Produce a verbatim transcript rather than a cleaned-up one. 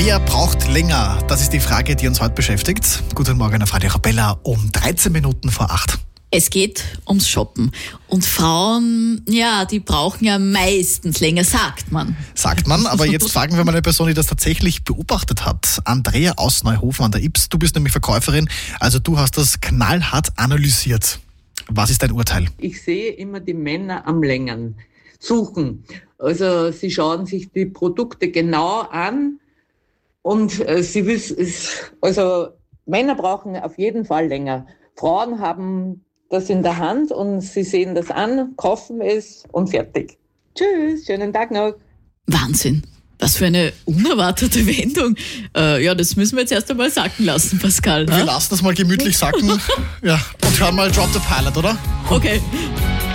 Wer braucht länger? Das ist die Frage, die uns heute beschäftigt. Guten Morgen auf Radio Arabella um dreizehn Minuten vor acht. Es geht ums Shoppen. Und Frauen, ja, die brauchen ja meistens länger, sagt man. Sagt man, aber jetzt fragen wir mal eine Person, die das tatsächlich beobachtet hat. Andrea aus Neuhofen an der Ips. Du bist nämlich Verkäuferin, also du hast das knallhart analysiert. Was ist dein Urteil? Ich sehe immer die Männer am Längern suchen. Also sie schauen sich die Produkte genau an und äh, sie wissen, also Männer brauchen auf jeden Fall länger. Frauen haben das in der Hand und sie sehen das an, kaufen es und fertig. Tschüss, schönen Tag noch. Wahnsinn. Was für eine unerwartete Wendung. Äh, ja, das müssen wir jetzt erst einmal sacken lassen, Pascal. Wir lassen das mal gemütlich sacken. Ja, und hören mal Drop the Pilot, oder? Okay.